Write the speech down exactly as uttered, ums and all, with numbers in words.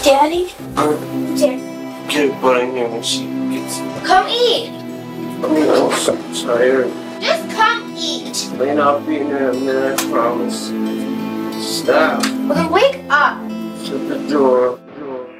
Daddy? Um, Daddy. get a butt in here when she gets. Come eat. I mean, I'm so tired. Just come eat. Lane, I'll be in there in a minute, I promise. Stop. Well, then wake up. Shut the door.